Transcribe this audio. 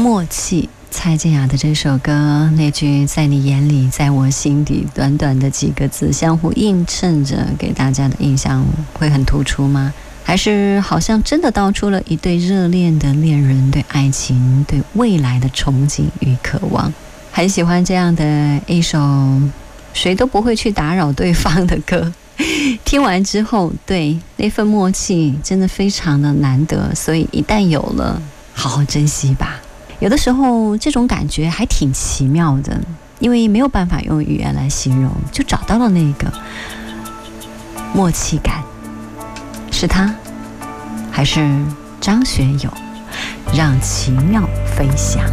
默契，蔡健雅的这首歌，那句在你眼里在我心底，短短的几个字相互映衬着，给大家的印象会很突出吗？还是好像真的道出了一对热恋的恋人对爱情对未来的憧憬与渴望？很喜欢这样的一首谁都不会去打扰对方的歌，听完之后，对，那份默契真的非常的难得，所以一旦有了，好好珍惜吧。有的时候这种感觉还挺奇妙的，因为没有办法用语言来形容，就找到了那个默契感。是他还是张学友？让奇妙飞翔。